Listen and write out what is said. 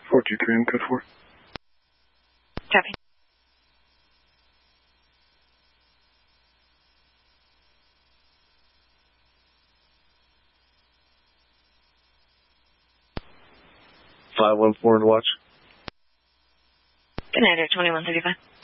423 code 4. Copy. Five one four to watch. Good night, Air 2135.